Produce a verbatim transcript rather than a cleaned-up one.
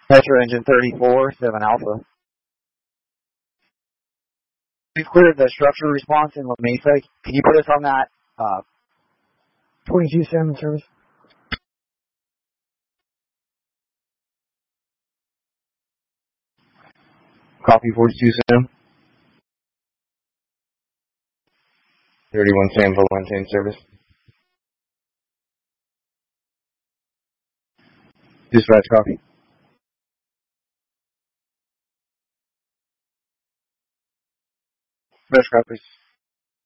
Metro Engine thirty-four, seven Alpha. We've cleared the structure response in La Mesa. Can you put us on that uh, twenty-two seven service? Copy forty-two seven. thirty-one San Valentine service. Dispatch copy. Dispatch copies.